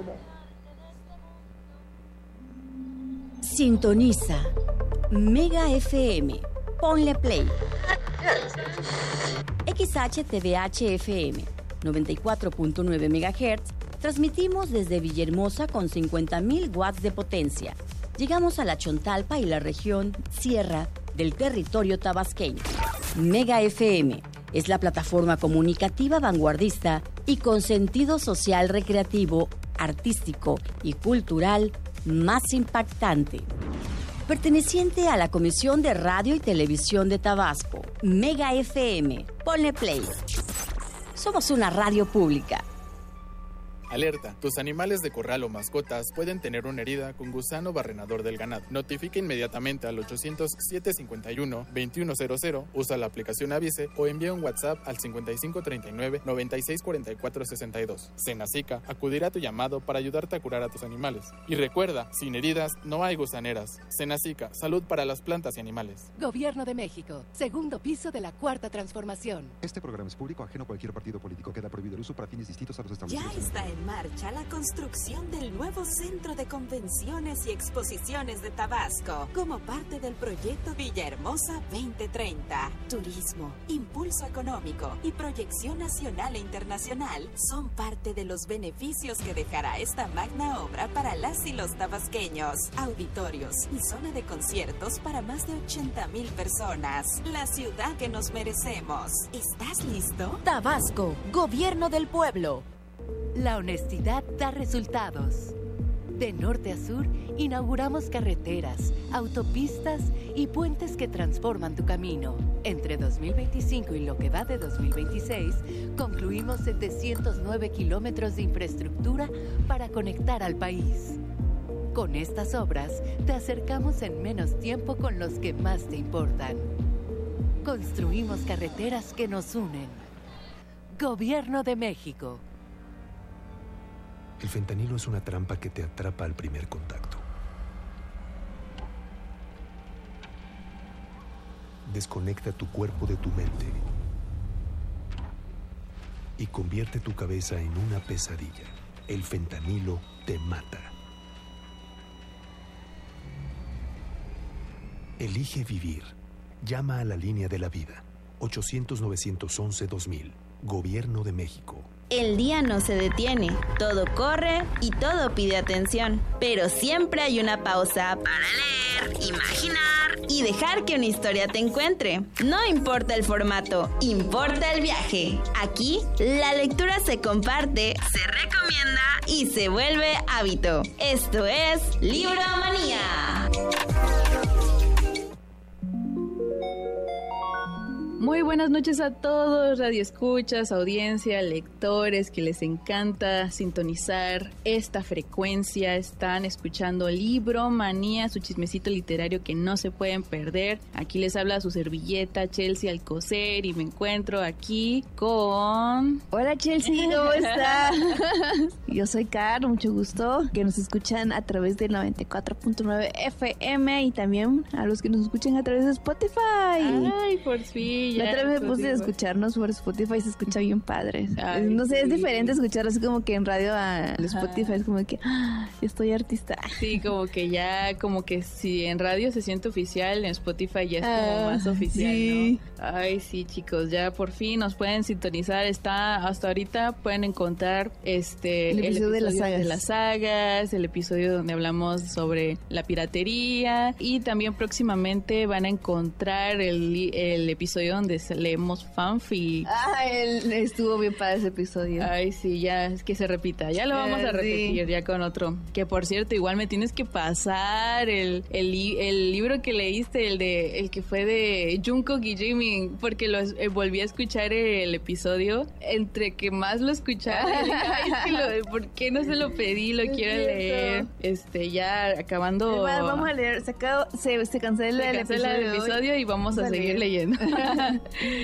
Sintoniza Mega FM. Ponle play. XHTVH FM 94.9 MHz. Transmitimos desde Villahermosa con 50.000 watts de potencia. Llegamos a la Chontalpa y la región Sierra del territorio tabasqueño. Mega FM es la plataforma comunicativa vanguardista y con sentido social, recreativo, artístico y cultural más impactante. Perteneciente a la Comisión de Radio y Televisión de Tabasco. Mega FM. Ponle play. Somos una radio pública. Alerta, tus animales de corral o mascotas pueden tener una herida con gusano barrenador del ganado. Notifica inmediatamente al 800-751-2100, usa la aplicación Avise o envía un WhatsApp al 5539-964462. Senacica acudirá a tu llamado para ayudarte a curar a tus animales. Y recuerda, sin heridas no hay gusaneras. Senacica, salud para las plantas y animales. Gobierno de México, segundo piso de la Cuarta Transformación. Este programa es público, ajeno a cualquier partido político. Queda prohibido el uso para fines distintos a los establecidos. Ya está en marcha la construcción del nuevo Centro de Convenciones y Exposiciones de Tabasco, como parte del proyecto Villahermosa 2030. Turismo, impulso económico y proyección nacional e internacional son parte de los beneficios que dejará esta magna obra para las y los tabasqueños. Auditorios y zona de conciertos para más de 80,000 personas. La ciudad que nos merecemos. ¿Estás listo? Tabasco, Gobierno del Pueblo. La honestidad da resultados. De norte a sur, inauguramos carreteras, autopistas y puentes que transforman tu camino. Entre 2025 y lo que va de 2026, concluimos 709 kilómetros de infraestructura para conectar al país. Con estas obras, te acercamos en menos tiempo con los que más te importan. Construimos carreteras que nos unen. Gobierno de México. El fentanilo es una trampa que te atrapa al primer contacto. Desconecta tu cuerpo de tu mente y convierte tu cabeza en una pesadilla. El fentanilo te mata. Elige vivir. Llama a la línea de la vida. 800-911-2000. Gobierno de México. El día no se detiene, todo corre y todo pide atención, pero siempre hay una pausa para leer, imaginar y dejar que una historia te encuentre. No importa el formato, importa el viaje. Aquí, la lectura se comparte, se recomienda y se vuelve hábito. Esto es Libromanía. Muy buenas noches a todos, radioescuchas, audiencia, lectores que les encanta sintonizar esta frecuencia. Están escuchando Libromanía, su chismecito literario que no se pueden perder. Aquí les habla su servilleta Chelsea Alcocer y me encuentro aquí con... Hola Chelsea, ¿cómo estás? Yo soy Car, mucho gusto. Que nos escuchan a través del 94.9 FM y también a los que nos escuchan a través de Spotify. Ay, por fin. La otra vez me puse a escucharnos por Spotify y se escucha bien padre. Ay, no sé, sí. Es diferente escuchar así como que en radio a Spotify. Es como que estoy artista. Sí, como que ya, como que si en radio se siente oficial, en Spotify ya es como más oficial, sí. ¿No? Ay, sí, chicos, ya por fin nos pueden sintonizar. Está, hasta ahorita pueden encontrar el episodio de las sagas, el episodio donde hablamos sobre la piratería y también próximamente van a encontrar el episodio donde leemos fanfic. Estuvo bien padre ese episodio. Ay, sí, ya es que se repita. Ya lo vamos a repetir ya con otro. Que por cierto, igual me tienes que pasar el libro que leíste, el que fue de Jungkook y Jimin, porque volví a escuchar el episodio. Entre que más lo escuchaba, ¿por qué no se lo pedí? Lo quiero leer. Ya acabando. Vamos a leer. Se cancela el episodio y vamos a seguir leyendo.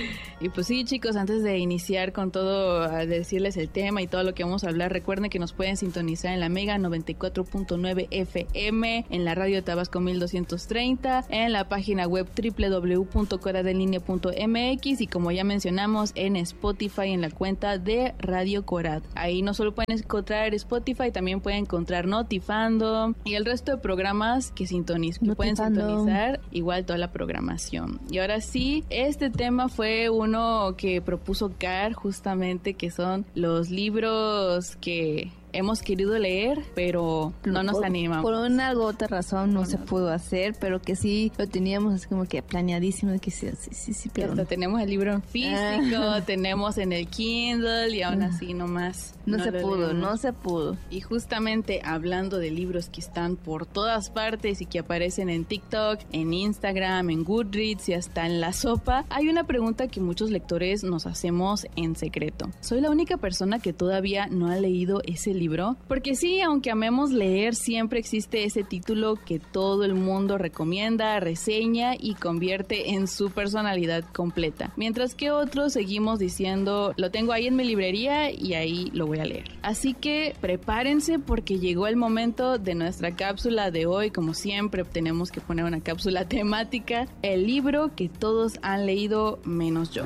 Y pues sí, chicos, antes de iniciar con todo, a decirles el tema y todo lo que vamos a hablar, recuerden que nos pueden sintonizar en la Mega 94.9 FM, en la radio de Tabasco 1230, en la página web www.coradenlinea.mx y como ya mencionamos, en Spotify, en la cuenta de Radio Corad. Ahí no solo pueden encontrar Spotify, también pueden encontrar Notifando y el resto de programas que pueden sintonizar, igual toda la programación. Y ahora sí, este tema fue uno que propuso Car, justamente, que son los libros que hemos querido leer, pero no nos animamos. Por una u otra razón no se pudo hacer, pero que sí lo teníamos así como que planeadísimo, que sí, pero hasta tenemos el libro en físico, tenemos en el Kindle y aún así nomás. No se pudo. Y justamente hablando de libros que están por todas partes y que aparecen en TikTok, en Instagram, en Goodreads y hasta en La Sopa, hay una pregunta que muchos lectores nos hacemos en secreto. ¿Soy la única persona que todavía no ha leído ese libro? Porque sí, aunque amemos leer, siempre existe ese título que todo el mundo recomienda, reseña y convierte en su personalidad completa. Mientras que otros seguimos diciendo, lo tengo ahí en mi librería y ahí lo voy a leer. Así que prepárense porque llegó el momento de nuestra cápsula de hoy. Como siempre, tenemos que poner una cápsula temática, el libro que todos han leído menos yo.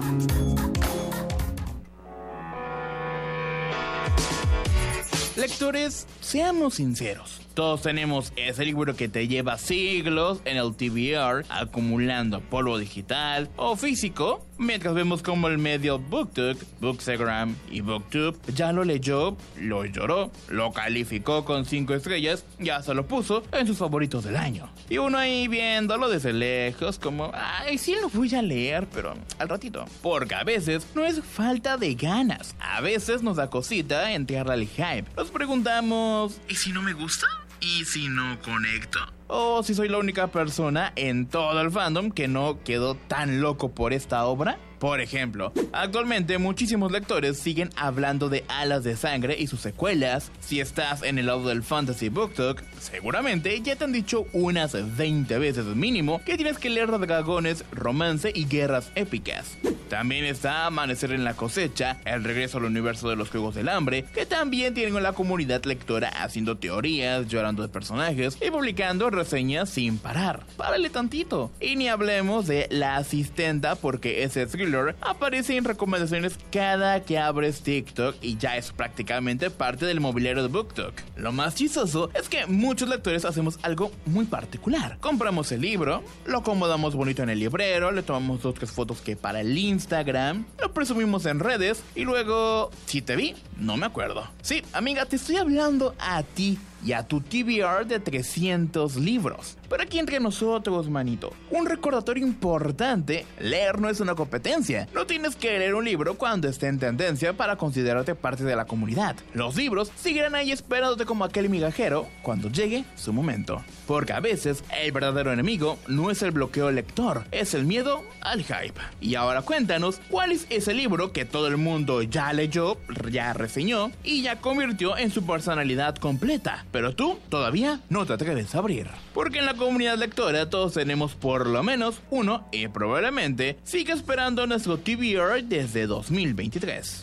Lectores, seamos sinceros. Todos tenemos ese libro que te lleva siglos en el TBR acumulando polvo digital o físico, mientras vemos como el medio BookTok, Bookstagram y BookTube ya lo leyó, lo lloró, lo calificó con 5 estrellas y hasta lo puso en sus favoritos del año. Y uno ahí viéndolo desde lejos como, ay, sí lo voy a leer, pero al ratito. Porque a veces no es falta de ganas, a veces nos da cosita entrarle al hype. Nos preguntamos, ¿y si no me gusta? ¿Y si no conecto? ¿O si soy la única persona en todo el fandom que no quedó tan loco por esta obra? Por ejemplo, actualmente muchísimos lectores siguen hablando de Alas de Sangre y sus secuelas. Si estás en el lado del Fantasy BookTok, seguramente ya te han dicho unas 20 veces mínimo que tienes que leer dragones, romance y guerras épicas. También está Amanecer en la Cosecha, el regreso al universo de los Juegos del Hambre, que también tienen la comunidad lectora haciendo teorías, llorando de personajes y publicando reseñas sin parar. Párale tantito. Y ni hablemos de La Asistenta, porque ese thriller aparece en recomendaciones cada que abres TikTok y ya es prácticamente parte del mobiliario de BookTok. Lo más chistoso es que muchos lectores hacemos algo muy particular. Compramos el libro, lo acomodamos bonito en el librero, le tomamos 2 o 3 fotos que para el Instagram, lo presumimos en redes y luego, si te vi, no me acuerdo. Sí, amiga, te estoy hablando a ti y a tu TBR de 300 libros. Pero aquí entre nosotros, manito, un recordatorio importante: leer no es una competencia. No tienes que leer un libro cuando esté en tendencia para considerarte parte de la comunidad. Los libros seguirán ahí esperándote como aquel migajero cuando llegue su momento. Porque a veces el verdadero enemigo no es el bloqueo lector, es el miedo al hype. Y ahora cuéntanos, ¿cuál es ese libro que todo el mundo ya leyó, ya reseñó y ya convirtió en su personalidad completa, pero tú todavía no te atreves a abrir? Porque en la comunidad lectora todos tenemos por lo menos uno y probablemente siga esperando nuestro TBR desde 2023.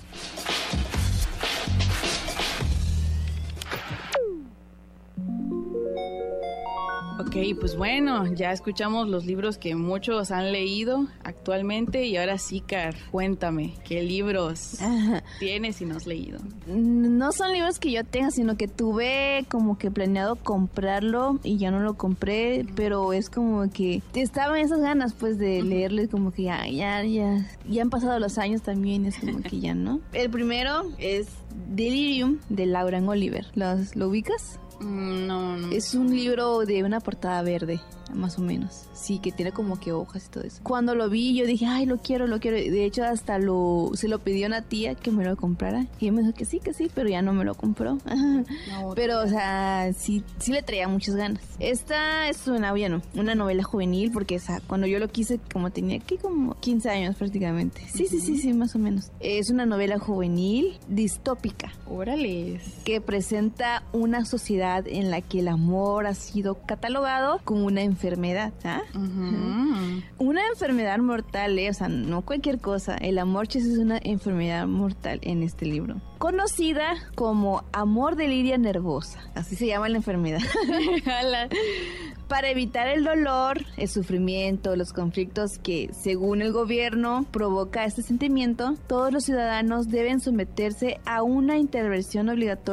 Ok, pues bueno, ya escuchamos los libros que muchos han leído actualmente y ahora sí, Car, cuéntame, ¿qué libros tienes y no has leído? No son libros que yo tenga, sino que tuve como que planeado comprarlo y ya no lo compré, pero es como que estaban esas ganas pues de leerles, como que ya han pasado los años también, es como que ya, ¿no? El primero es Delirium de Laura Oliver. ¿Lo ubicas? No. Es un libro de una portada verde, más o menos. Sí, que tiene como que hojas y todo eso. Cuando lo vi, yo dije, ay, lo quiero. De hecho, hasta se lo pidió una tía que me lo comprara. Y ella me dijo que sí, pero ya no me lo compró. No, pero, o sea, sí le traía muchas ganas. Esta es una novela juvenil, porque cuando yo lo quise, como tenía aquí como 15 años prácticamente. Sí, más o menos. Es una novela juvenil, distópica. distópica. Órale. Que presenta una sociedad en la que el amor ha sido catalogado como una enfermedad. Una enfermedad mortal, o sea, no cualquier cosa. El amor, chis, es una enfermedad mortal en este libro. Conocida como amor de lidia nervosa. Así se llama la enfermedad. Para evitar el dolor, el sufrimiento, los conflictos que, según el gobierno, provoca este sentimiento, todos los ciudadanos deben someterse a una intervención obligatoria